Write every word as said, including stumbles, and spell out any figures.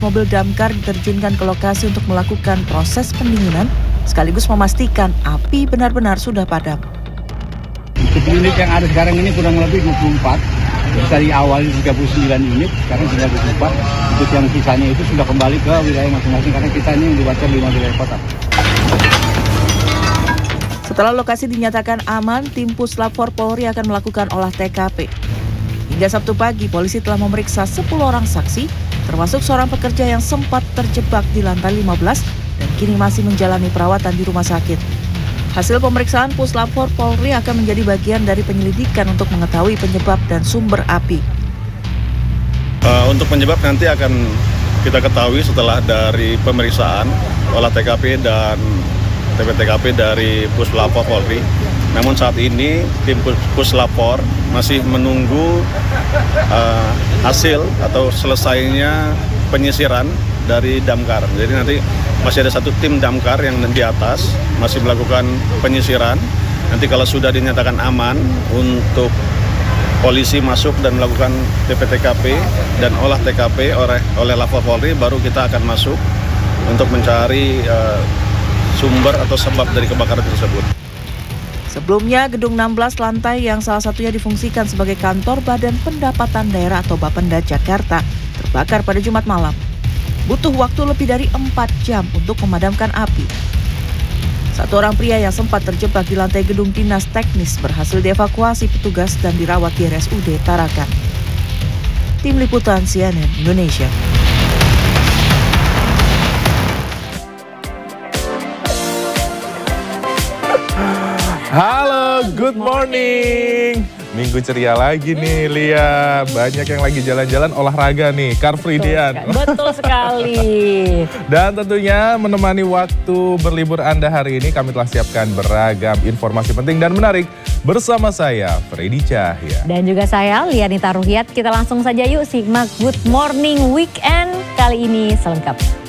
Mobil damkar diterjunkan ke lokasi untuk melakukan proses pendinginan, sekaligus memastikan api benar-benar sudah padam. Untuk unit yang ada sekarang ini kurang lebih dua puluh empat. Dari awal tiga puluh sembilan unit, sekarang sudah dua puluh empat. Untuk yang sisanya itu sudah kembali ke wilayah masing-masing karena kita ini yang dibaca lima wilayah kota. Setelah lokasi dinyatakan aman, tim Puslap empat Polri akan melakukan olah T K P. Hingga Sabtu pagi, polisi telah memeriksa sepuluh orang saksi, termasuk seorang pekerja yang sempat terjebak di lantai lima belas dan kini masih menjalani perawatan di rumah sakit. Hasil pemeriksaan Puslap empat Polri akan menjadi bagian dari penyelidikan untuk mengetahui penyebab dan sumber api. Uh, untuk penyebab nanti akan kita ketahui setelah dari pemeriksaan olah T K P dan T P T K P dari Puslap empat Polri. Namun saat ini tim Puslap empat masih menunggu uh, hasil atau selesainya penyisiran dari damkar. Jadi nanti masih ada satu tim damkar yang di atas masih melakukan penyisiran. Nanti kalau sudah dinyatakan aman untuk polisi masuk dan melakukan T P T K P dan olah T K P oleh oleh Lava Polri, baru kita akan masuk untuk mencari uh, sumber atau sebab dari kebakaran tersebut. Sebelumnya, gedung enam belas lantai yang salah satunya difungsikan sebagai kantor Badan Pendapatan Daerah atau Bapenda Jakarta terbakar pada Jumat malam. Butuh waktu lebih dari empat jam untuk memadamkan api. Satu orang pria yang sempat terjebak di lantai gedung dinas teknis berhasil dievakuasi petugas dan dirawat di R S U D Tarakan. Tim Liputan C N N Indonesia. Halo, good morning. Minggu ceria lagi nih, Lia. Banyak yang lagi jalan-jalan olahraga nih, Car Free Day. Betul sekali. Dan tentunya menemani waktu berlibur Anda hari ini, kami telah siapkan beragam informasi penting dan menarik bersama saya, Freddy Cahya. Dan juga saya, Lianita Ruhyat. Kita langsung saja yuk simak Good Morning Weekend kali ini selengkapnya.